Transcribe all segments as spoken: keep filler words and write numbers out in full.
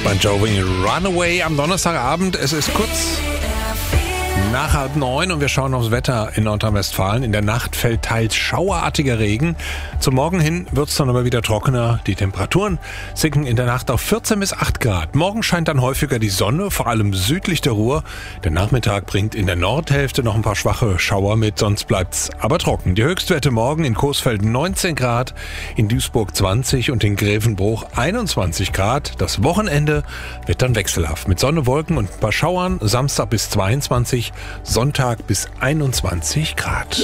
Bon Jovi, Runaway am Donnerstagabend. Es ist kurz nach halb neun und wir schauen aufs Wetter in Nordrhein-Westfalen. In der Nacht fällt teils schauerartiger Regen. Zum Morgen hin wird es dann aber wieder trockener. Die Temperaturen sinken in der Nacht auf vierzehn bis acht Grad. Morgen scheint dann häufiger die Sonne, vor allem südlich der Ruhr. Der Nachmittag bringt in der Nordhälfte noch ein paar schwache Schauer mit, sonst bleibt's aber trocken. Die Höchstwerte morgen in Coesfeld neunzehn Grad, in Duisburg zwanzig und in Grevenbruch einundzwanzig Grad. Das Wochenende wird dann wechselhaft mit Sonne, Wolken und ein paar Schauern. Samstag bis zweiundzwanzig, Sonntag bis einundzwanzig Grad.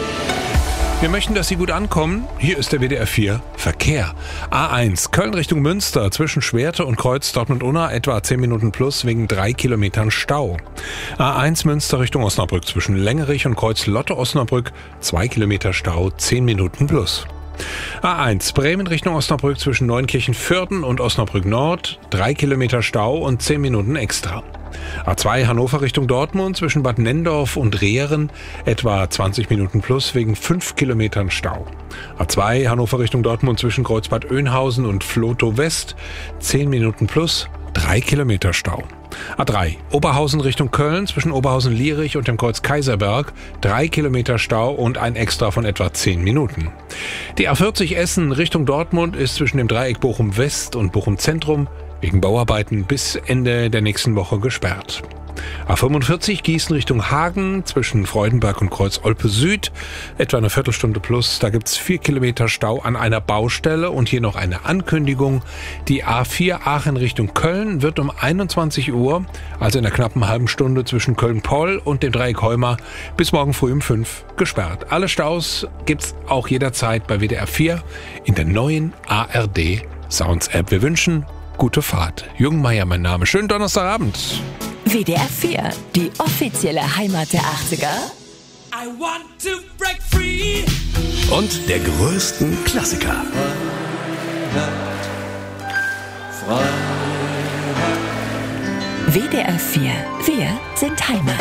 Wir möchten, dass Sie gut ankommen. Hier ist der W D R vier Verkehr. A eins Köln Richtung Münster zwischen Schwerte und Kreuz Dortmund-Unna etwa zehn Minuten plus wegen drei Kilometern Stau. A eins Münster Richtung Osnabrück zwischen Längerich und Kreuz Lotte-Osnabrück zwei Kilometer Stau, zehn Minuten plus. A eins Bremen Richtung Osnabrück zwischen Neunkirchen-Vörden und Osnabrück Nord drei Kilometer Stau und zehn Minuten extra. A zwei Hannover Richtung Dortmund zwischen Bad Nendorf und Rehren etwa zwanzig Minuten plus wegen fünf Kilometern Stau. A zwei Hannover Richtung Dortmund zwischen Kreuzbad Oeynhausen und Flotow West zehn Minuten plus, drei Kilometer Stau. A drei Oberhausen Richtung Köln zwischen Oberhausen-Lierich und dem Kreuz Kaiserberg drei Kilometer Stau und ein Extra von etwa zehn Minuten. Die A vierzig Essen Richtung Dortmund ist zwischen dem Dreieck Bochum West und Bochum Zentrum wegen Bauarbeiten bis Ende der nächsten Woche gesperrt. A fünfundvierzig Gießen Richtung Hagen zwischen Freudenberg und Kreuz Olpe Süd etwa eine Viertelstunde plus. Da gibt's vier Kilometer Stau an einer Baustelle und hier noch eine Ankündigung. Die A vier Aachen Richtung Köln wird um einundzwanzig Uhr, also in einer knappen halben Stunde zwischen Köln-Poll und dem Dreieck Heuma bis morgen früh um fünf gesperrt. Alle Staus gibt's auch jederzeit bei W D R vier in der neuen A R D Sounds App. Wir wünschen gute Fahrt. Jürgen Meier mein Name. Schönen Donnerstagabend. W D R vier, die offizielle Heimat der achtziger. I want to break free. Und der größten Klassiker. W D R vier, wir sind Heimat.